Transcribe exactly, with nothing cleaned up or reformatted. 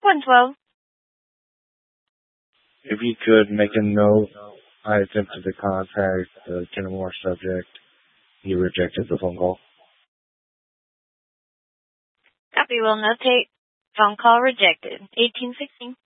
one twelve. If you could make a note, I attempted to contact the Kenmore subject. He rejected the phone call. Copy will notate. Phone call rejected. eighteen sixteen.